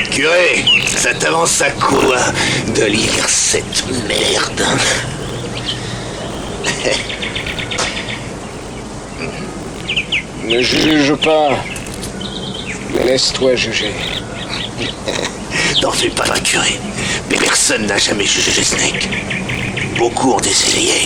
Curé, ça t'avance à quoi de lire cette merde? Ne juge pas. Laisse-toi juger. T'en fais pas, curé. Mais personne n'a jamais jugé Snake. Beaucoup ont essayé.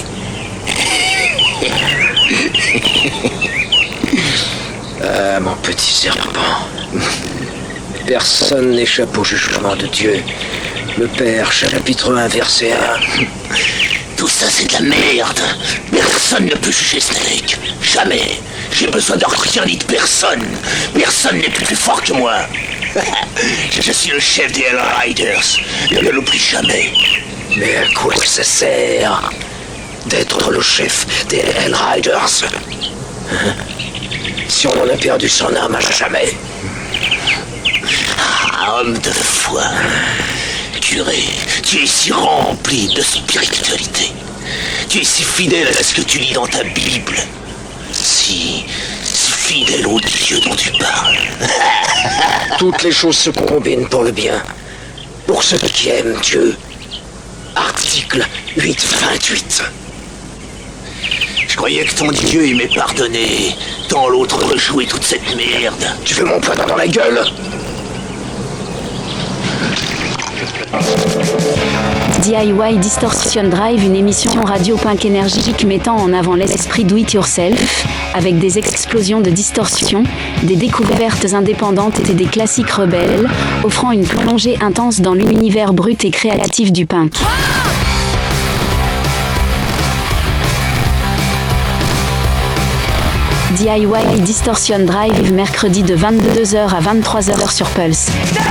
Ah, mon petit serpent. Personne n'échappe au jugement de Dieu. Le Père, chapitre 1, verset 1. Tout ça, c'est de la merde. Personne ne peut juger Snake. Jamais. J'ai besoin de rien ni de personne. Personne n'est plus fort que moi. Je suis le chef des Hell Riders. Ne l'oublie jamais. Mais à quoi ça sert d'être le chef des Hell Riders si on en a perdu son âme à jamais? Ah, homme de foi. Curé, tu es si rempli de spiritualité. Tu es si fidèle à ce que tu lis dans ta Bible. Si fidèle au Dieu dont tu parles. Toutes les choses se combinent pour le bien. Pour ceux qui aiment Dieu. Article 8.28. Je croyais que ton Dieu aimait pardonner, tant l'autre rejouait toute cette merde. Tu veux mon poing dans la gueule? DIY Distortion Drive, une émission radio punk énergique mettant en avant l'esprit do it yourself, avec des explosions de distorsion, des découvertes indépendantes et des classiques rebelles, offrant une plongée intense dans l'univers brut et créatif du punk. DIY Distortion Drive, mercredi de 22h à 23h sur Pulse.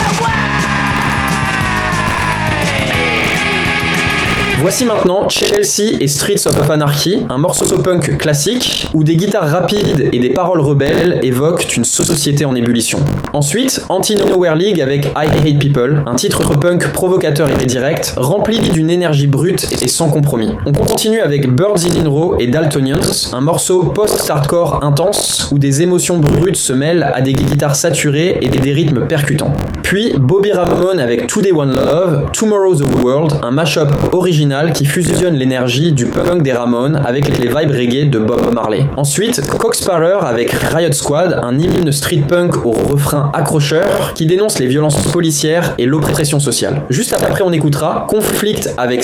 Voici maintenant Chelsea et Streets of Anarchy, un morceau punk classique où des guitares rapides et des paroles rebelles évoquent une société en ébullition. Ensuite, Anti-Nowhere League avec I Hate People, un titre punk provocateur et direct, rempli d'une énergie brute et sans compromis. On continue avec Birds in Row et Daltonians, un morceau post-hardcore intense où des émotions brutes se mêlent à des guitares saturées et des rythmes percutants. Puis Bobby Ramone avec Today One Love, Tomorrow the World, un mashup original qui fusionne l'énergie du punk des Ramones avec les vibes reggae de Bob Marley. Ensuite, Cock Sparrer avec Riot Squad, un hymne street punk au refrain accrocheur qui dénonce les violences policières et l'oppression sociale. Juste après, on écoutera Conflict avec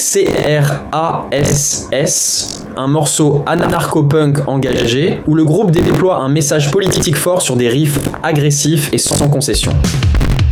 CRASS, un morceau anarcho-punk engagé où le groupe déploie un message politique fort sur des riffs agressifs et sans concession.